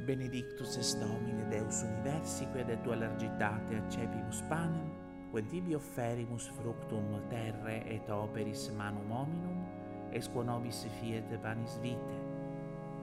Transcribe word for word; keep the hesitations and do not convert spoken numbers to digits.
Benedictus est Domine Deus universi, quid et tua largitate accepimus panem, quid tibi offerimus fructum terrae et operis manum hominum, ex quo nobis fiat panis vitae.